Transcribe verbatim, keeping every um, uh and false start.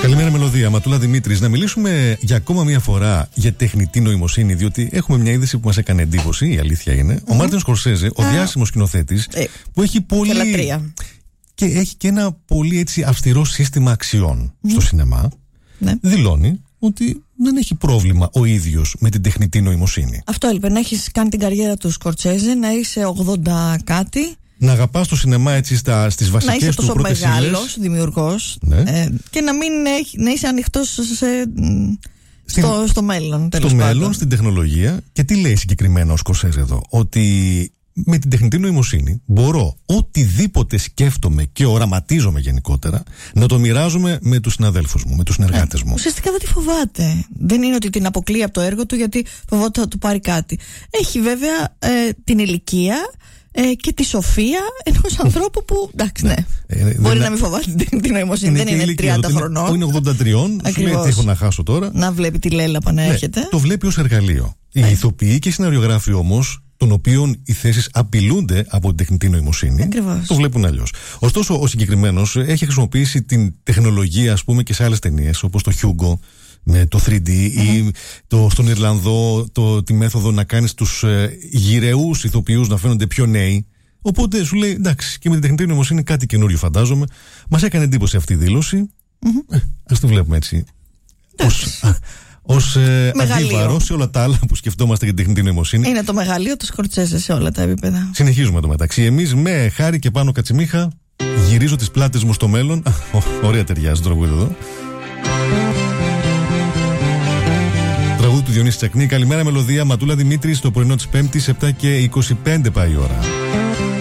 Καλημέρα, Μελωδία. Ματούλα Δημήτρης. Να μιλήσουμε για ακόμα μια φορά για τεχνητή νοημοσύνη, διότι έχουμε μια είδηση που μας έκανε εντύπωση. Η αλήθεια είναι. Mm-hmm. Ο Μάρτιν Σκορσέζε, ο διάσημος σκηνοθέτης, ε, που έχει πολύ. Και λατρεία. Και έχει και ένα πολύ έτσι αυστηρό σύστημα αξιών mm. στο σινεμά. Ναι. Δηλώνει ότι δεν έχει πρόβλημα ο ίδιος με την τεχνητή νοημοσύνη. Αυτό έλειπε. Να έχεις κάνει την καριέρα του Σκορσέζε, να είσαι ογδόντα κάτι. Να αγαπάς το σινεμά έτσι στα, στις βασικές του πρώτες ύλες. Να είσαι τόσο μεγάλος δημιουργός, ναι. ε, και να, μην, να είσαι ανοιχτός σε, στην, στο, στο μέλλον. Στο πάντων. μέλλον, στην τεχνολογία. Και τι λέει συγκεκριμένα ο Σκορσέζε εδώ? Ότι με την τεχνητή νοημοσύνη μπορώ οτιδήποτε σκέφτομαι και οραματίζομαι γενικότερα να το μοιράζομαι με τους συναδέλφους μου, με τους συνεργάτες ε, μου. Ουσιαστικά δεν τη φοβάται. Δεν είναι ότι την αποκλεί από το έργο του γιατί φοβάται θα του πάρει κάτι. Έχει βέβαια ε, την ηλικία ε, και τη σοφία ενός ανθρώπου που εντάξει, ναι, ναι. Ε, μπορεί να μην φοβάται την νοημοσύνη. Δεν είναι τριάντα χρονών. Είναι ογδόντα τρία. Σου λέει τι έχω να χάσω τώρα. Να βλέπει τη λέλαπα να ναι, έρχεται. Το βλέπει ως εργαλείο. Οι ε. ηθοποιοί και οι σεναριογράφοι όμως, των οποίων οι θέσεις απειλούνται από την τεχνητή νοημοσύνη, ακριβώς, το βλέπουν αλλιώς. Ωστόσο, ο συγκεκριμένος έχει χρησιμοποιήσει την τεχνολογία, ας πούμε, και σε άλλες ταινίες, όπως το Hugo με το θρι ντι mm-hmm. ή το, στον Ιρλανδό το, τη μέθοδο να κάνεις τους ε, γυρεούς ηθοποιούς να φαίνονται πιο νέοι. Οπότε σου λέει, εντάξει, και με την τεχνητή νοημοσύνη κάτι καινούριο φαντάζομαι. Μας έκανε εντύπωση αυτή η δήλωση. Mm-hmm. Ε, ας το βλέπουμε έτσι. Ως ε, αντίβαρο σε όλα τα άλλα που σκεφτόμαστε για την τεχνητή νοημοσύνη. Είναι το μεγαλείο του Σκορσέζε σε όλα τα επίπεδα. Συνεχίζουμε το μεταξύ. Εμείς με Χάρη και Πάνο Κατσιμίχα γυρίζω τις πλάτες μου στο μέλλον. Ωραία ταιριάζει το τραγούδι εδώ. Τραγούδι του Διονύση Τσακνή. Καλημέρα, Μελωδία. Ματούλα Δημήτρη, στο πρωινό της Πέμπτης, επτά και είκοσι πέντε πάει η ώρα.